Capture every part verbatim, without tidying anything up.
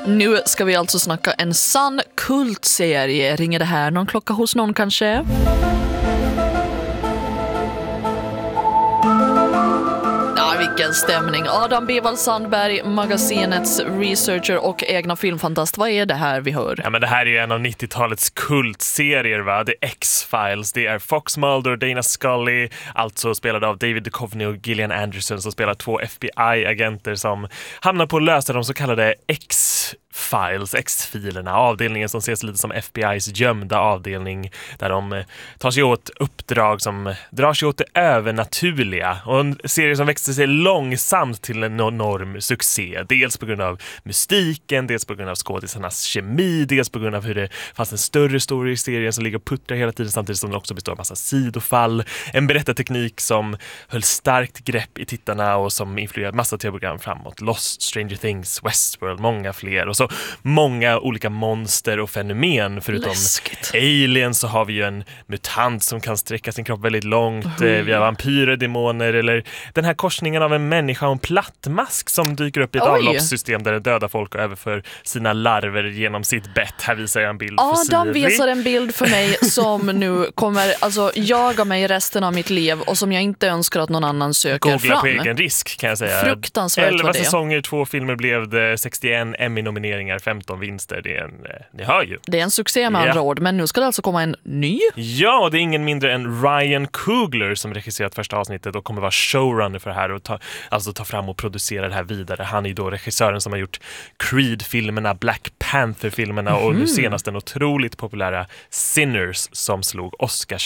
Nu ska vi alltså snacka en sann kultserie. Ringer det här någon klocka hos någon kanske? Ja, vilken stämning. Adam Bevald Sandberg, magasinets researcher och egna filmfantast. Vad är det här vi hör? Ja, men det här är en av nittiotalets kultserier, va? Det är X-Files, det är Fox Mulder och Dana Scully, alltså spelade av David Duchovny och Gillian Anderson, som spelar två F B I-agenter som hamnar på att lösa de så kallade X-Files, X-filerna, avdelningen som ses lite som F B I:s gömda avdelning, där de tar sig åt uppdrag som drar sig åt det övernaturliga. Och en serie som växte sig långsamt till en enorm succé. Dels på grund av mystiken, dels på grund av skådisarnas kemi, dels på grund av hur det fanns en större story i serien som ligger och puttrar hela tiden, samtidigt som den också består av massa sidofall. En berättarteknik som höll starkt grepp i tittarna och som influerade massa tv-program framåt. Lost, Stranger Things, Westworld, många fler. Och så många olika monster och fenomen. Förutom Läskigt. aliens så har vi ju en mutant som kan sträcka sin kropp väldigt långt. Mm. Vi har vampyrer, demoner, eller den här korsningen av en människa och en plattmask som dyker upp i ett Oj. avloppssystem där det dödar folk och överför sina larver genom sitt bett. Här visar jag en bild för Adam Siri. visar en bild för mig som nu kommer alltså jaga mig resten av mitt liv och som jag inte önskar att någon annan söker Googla fram. på egen risk, kan jag säga. Fruktansvärt elva var det. säsonger, två filmer blev det, sextioen Emmy-nomineringar, femton vinster. Det är en, ni hör ju. Det är en succé med andra Ja. ord, men nu ska det alltså komma en ny? Ja, och det är ingen mindre än Ryan Coogler som regisserat första avsnittet och kommer vara showrunner för det här och ta, alltså ta fram och producera det här vidare. Han är då regissören som har gjort Creed-filmerna, Black Panther-filmerna och nu senast den otroligt populära Sinners som slog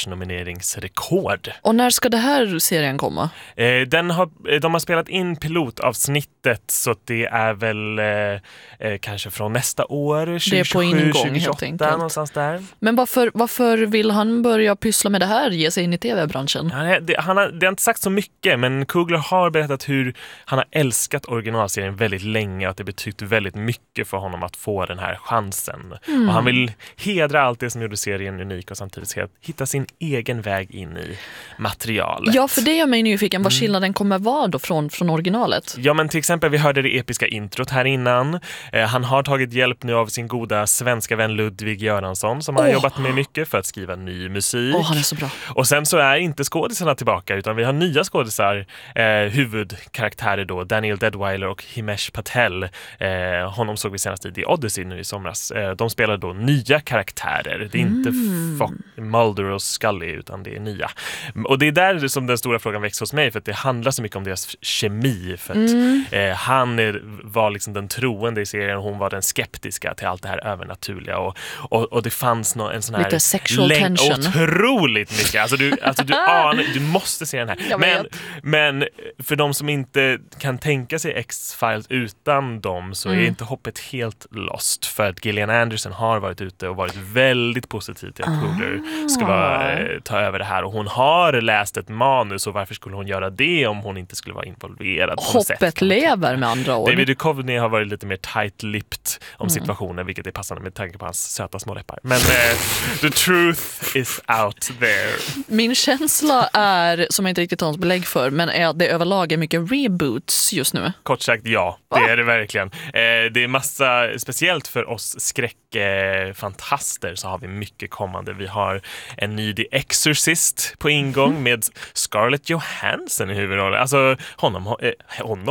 Oscars-nomineringsrekord. Och när ska det här serien komma? Eh, den har, de har spelat in pilotavsnittet så det är väl eh, eh, kanske från nästa år, tjugo tjugosju, tjugo tjugoåtta, någonstans där. Men varför, varför vill han börja pyssla med det här, ge sig in i tv-branschen? Ja, det, han har, det har inte sagt så mycket, men Coogler har berättat hur han har älskat originalserien väldigt länge och att det betytt väldigt mycket för honom att få den här chansen. Mm. Och han vill hedra allt det som gjorde serien unik och samtidigt hitta sin egen väg in i materialet. Ja, för det gör mig nyfiken. Vad skillnaden kommer vara då från, från originalet? Ja, men till exempel, vi hörde det episka introt här innan. Eh, han har tagit hjälp nu av sin goda svenska vän Ludvig Göransson som har oh. jobbat med mycket för att skriva ny musik. Åh, oh, han är så bra. Och sen så är inte skådisarna tillbaka utan vi har nya skådisar, eh, huvudkaraktärer då, Daniel Deadwyler och Himesh Patel. Eh, honom såg vi senast i The Odyssey nu i somras. Eh, de spelar då nya karaktärer. Det är inte mm. Fo- Mulder och Scully utan det är nya. Och det är där som den stora frågan växer hos mig, för att det handlar så mycket om deras kemi. För att mm. eh, han är, var liksom den troende i serien och hon var den skeptiska till allt det här övernaturliga. Och, och, och det fanns no, en sån här... Lite sexual läng- tension. Otroligt mycket. Alltså du, alltså du anar, du måste se den här. Men, men för de som inte kan tänka sig X-Files utan dem så mm. är inte hoppet helt lost. För att Gillian Anderson har varit ute och varit väldigt positiv till att Coogler ah. ska vara, eh, ta över det här. Och hon har läst ett manus och varför skulle hon göra det om hon inte skulle vara involverad? Hoppet lever med andra ord. David Duchovny har varit lite mer tight-lipped om mm. situationen, vilket är passande med tanke på hans söta små läppar. Men eh, the truth is out there. Min känsla är, som jag inte riktigt har något belägg för, men är att det överlag är mycket reboots just nu. Kort sagt, ja. Det är det verkligen. Eh, det är massa, speciellt för oss skräckfantaster eh, så har vi mycket kommande. Vi har en ny The Exorcist på ingång mm. med Scarlett Johansson i huvudrollen. Alltså, honom, eh, honom.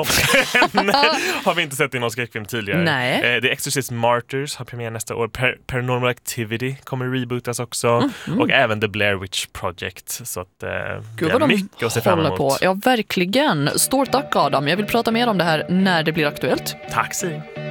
har vi inte sett i någon skräckfilm tidigare. Nej. Eh, The Exorcist Martyrs har premiär nästa år. Per- Paranormal Activity kommer rebootas också. Mm. Mm. Och även The Blair Witch Project. Så att eh, Gud, det är mycket att se fram emot. På. Ja, verkligen. Stort tack Adam. Jag vill prata mer om det här när det blir aktuellt. Tack, Siv.